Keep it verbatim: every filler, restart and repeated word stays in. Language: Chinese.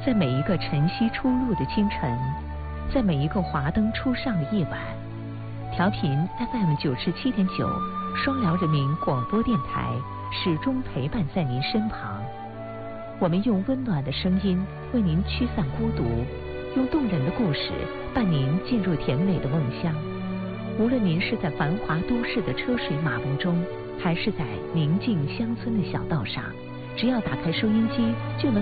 在每一个晨曦初露的清晨，在每一个华灯初上的夜晚，调频 F M 九十七点九，双辽人民广播电台始终陪伴在您身旁。我们用温暖的声音为您驱散孤独，用动人的故事伴您进入甜美的梦乡。无论您是在繁华都市的车水马龙中，还是在宁静乡村的小道上，只要打开收音机，就能